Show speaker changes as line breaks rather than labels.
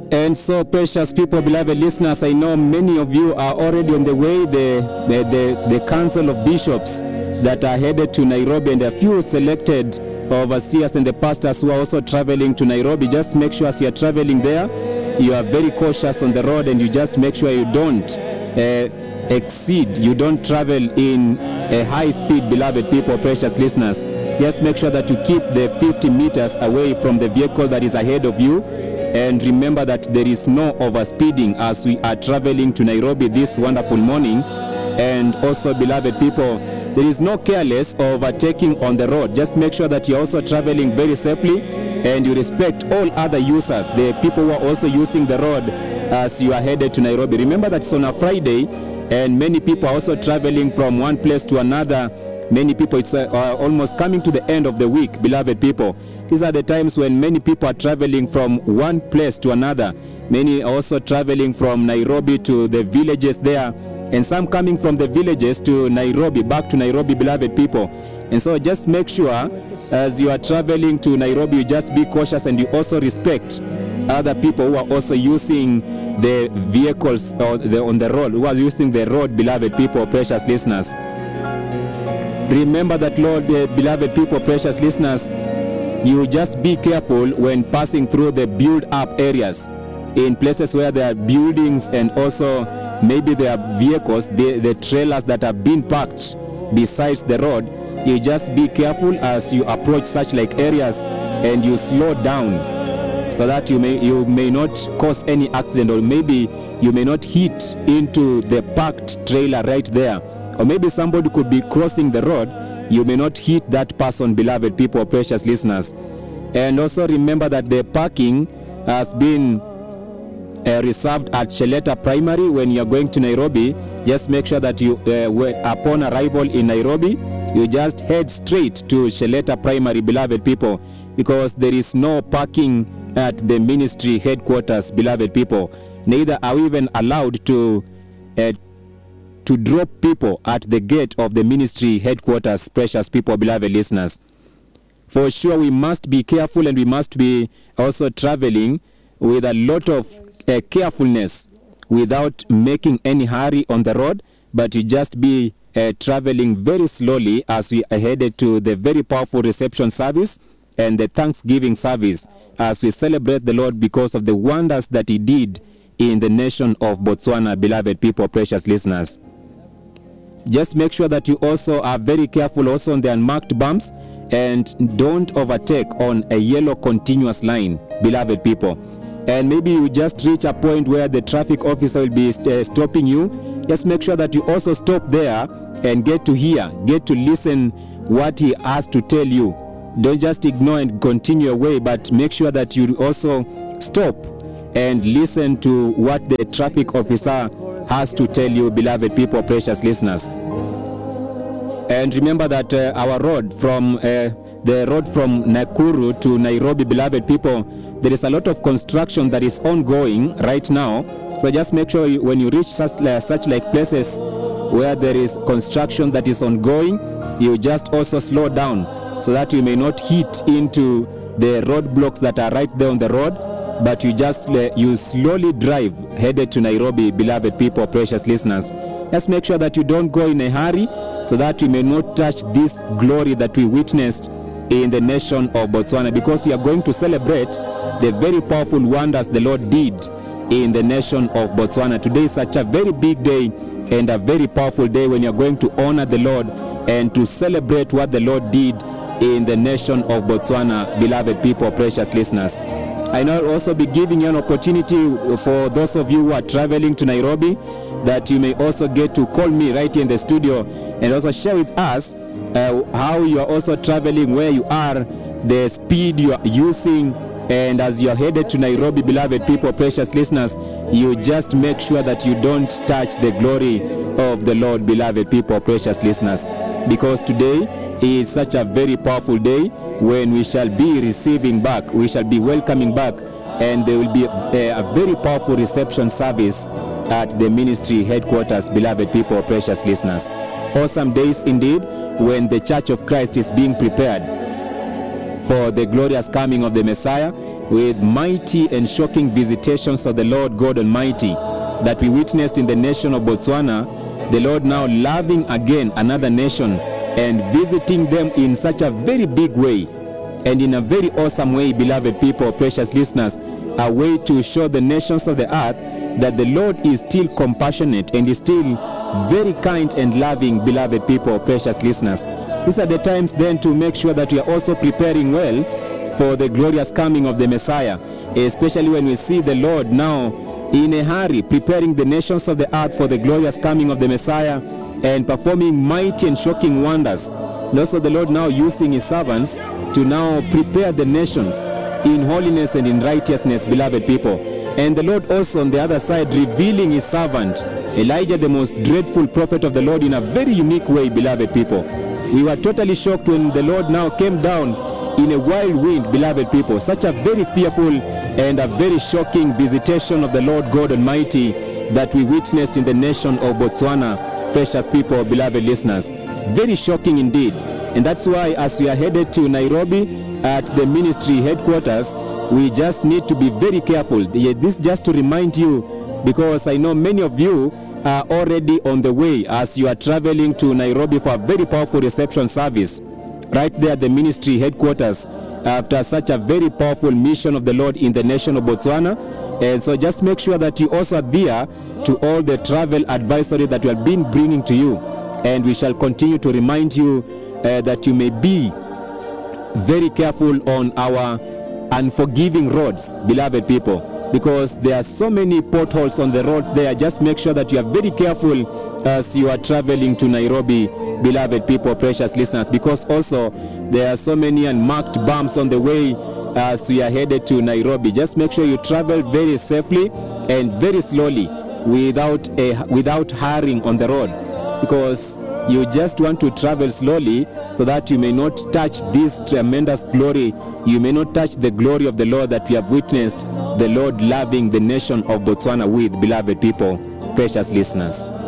And so, precious people, beloved listeners, I know many of you are already on the way. The Council of Bishops that are headed to Nairobi, and a few selected overseers and the pastors who are also traveling to Nairobi. Just make sure as you are traveling there, you are very cautious on the road, and you just make sure you don't exceed, you don't travel in a high speed, beloved people, precious listeners. Just make sure that you keep the 50 meters away from the vehicle that is ahead of you. And remember that there is no overspeeding as we are traveling to Nairobi this wonderful morning. And also, beloved people, there is no careless or overtaking on the road. Just make sure that you're also traveling very safely, and you respect all other users, the people who are also using the road as you are headed to Nairobi. Remember that it's on a Friday, and many people are also traveling from one place to another. Many people, it's almost coming to the end of the week, beloved people. These are the times when many people are traveling from one place to another. Many are also traveling from Nairobi to the villages there, and some coming from the villages to Nairobi, back to Nairobi, beloved people. And so just make sure as you are traveling to Nairobi, you just be cautious, and you also respect other people who are also using the vehicles or on the road, who are using the road, beloved people, precious listeners. Remember that, Lord, beloved people, precious listeners, you just be careful when passing through the build-up areas, in places where there are buildings, and also maybe there are vehicles, the trailers that have been parked besides the road. You just be careful as you approach such like areas, and you slow down so that you may not cause any accident, or maybe you may not hit into the parked trailer right there. Or maybe somebody could be crossing the road. You may not hit that person, beloved people, precious listeners. And also remember that the parking has been reserved at Sheleta Primary when you are going to Nairobi. Just make sure that you, upon arrival in Nairobi, you just head straight to Sheleta Primary, beloved people, because there is no parking at the ministry headquarters, beloved people. Neither are we even allowed to drop people at the gate of the ministry headquarters, precious people, beloved listeners. For sure, we must be careful, and we must be also traveling with a lot of carefulness, without making any hurry on the road, but you just be traveling very slowly as we are headed to the very powerful reception service and the Thanksgiving service, as we celebrate the Lord because of the wonders that He did in the nation of Botswana, beloved people, precious listeners. Just make sure that you also are very careful also on the unmarked bumps, and don't overtake on a yellow continuous line, beloved people. And maybe you just reach a point where the traffic officer will be stopping you. Just make sure that you also stop there and get to hear, get to listen what he has to tell you. Don't just ignore and continue away, but make sure that you also stop and listen to what the traffic officer has to tell you, beloved people, precious listeners. And remember that our road from the road from Nakuru to Nairobi, beloved people, there is a lot of construction that is ongoing right now. So just make sure when you reach such like places where there is construction that is ongoing, you just also slow down so that you may not hit into the roadblocks that are right there on the road, but you just you slowly drive headed to Nairobi, beloved people, precious listeners. Just make sure that you don't go in a hurry so that you may not touch this glory that we witnessed in the nation of Botswana, because we are going to celebrate the very powerful wonders the Lord did in the nation of Botswana. Today is such a very big day and a very powerful day when you are going to honor the Lord and to celebrate what the Lord did in the nation of Botswana, beloved people, precious listeners. I know I'll also be giving you an opportunity for those of you who are traveling to Nairobi, that you may also get to call me right here in the studio and also share with us how you are also traveling, where you are, the speed you are using, and as you are headed to Nairobi, beloved people, precious listeners, you just make sure that you don't touch the glory of the Lord, beloved people, precious listeners, because today is such a very powerful day when we shall be receiving back, we shall be welcoming back, and there will be a very powerful reception service at the ministry headquarters, beloved people, precious listeners. Awesome days indeed when the Church of Christ is being prepared for the glorious coming of the Messiah. with mighty and shocking visitations of the Lord God Almighty that we witnessed in the nation of Botswana, the Lord now loving again another nation and visiting them in such a very big way and in a very awesome way, beloved people, precious listeners, a way to show the nations of the earth that the Lord is still compassionate and is still very kind and loving, beloved people, precious listeners. These are the times then to make sure that we are also preparing well for the glorious coming of the Messiah, especially when we see the Lord now in a hurry preparing the nations of the earth for the glorious coming of the Messiah and performing mighty and shocking wonders. And also the Lord now using his servants to now prepare the nations in holiness and in righteousness, beloved people. And the Lord also on the other side revealing his servant Elijah, the most dreadful prophet of the Lord, in a very unique way, beloved people. We were totally shocked when the Lord now came down in a wild wind, beloved people. Such a very fearful and a very shocking visitation of the Lord God Almighty that we witnessed in the nation of Botswana, precious people, beloved listeners. Very shocking indeed. And that's why as we are headed to Nairobi at the ministry headquarters, we just need to be very careful. This just to remind you, because I know many of you are already on the way as you are traveling to Nairobi for a very powerful reception service right there at the ministry headquarters after such a very powerful mission of the Lord in the nation of Botswana. And so just make sure that you also adhere to all the travel advisory that we have been bringing to you, and we shall continue to remind you that you may be very careful on our unforgiving roads, beloved people, because there are so many potholes on the roads there. Just make sure that you are very careful as you are traveling to Nairobi, beloved people, precious listeners, because also there are so many unmarked bumps on the way as we are headed to Nairobi. Just make sure you travel very safely and very slowly without hurrying on the road, because you just want to travel slowly so that you may not touch this tremendous glory. You may not touch the glory of the Lord that we have witnessed the Lord loving the nation of Botswana with, beloved people, precious listeners.